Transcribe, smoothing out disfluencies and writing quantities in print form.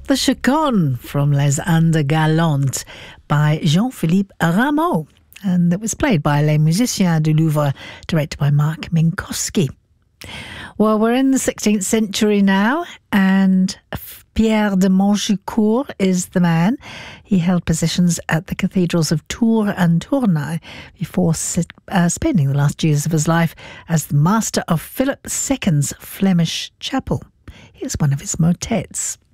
The Chaconne from Les Indes Galantes by Jean-Philippe Rameau. And it was played by Les Musiciens du Louvre, directed by Mark Minkowski. Well, we're in the 16th century now, and Pierre de Montgicourt is the man. He held positions at the cathedrals of Tours and Tournai before spending the last years of his life as the master of Philip II's Flemish chapel. Here's one of his motets.